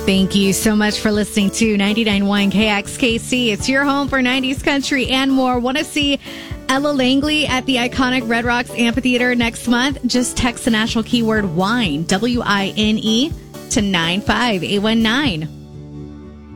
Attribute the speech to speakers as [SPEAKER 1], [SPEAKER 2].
[SPEAKER 1] Thank you so much for listening to 99.1 KXKC. It's your home for 90s country and more. Want to see Ella Langley at the iconic Red Rocks Amphitheater next month? Just text the national keyword WINE, WINE, to 95819.